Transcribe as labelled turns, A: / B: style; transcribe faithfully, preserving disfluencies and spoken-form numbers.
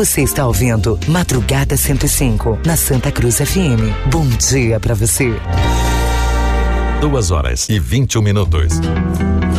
A: Você está ouvindo Madrugada cento e cinco, na Santa Cruz F M. Bom dia pra você.
B: Duas horas e vinte e um minutos.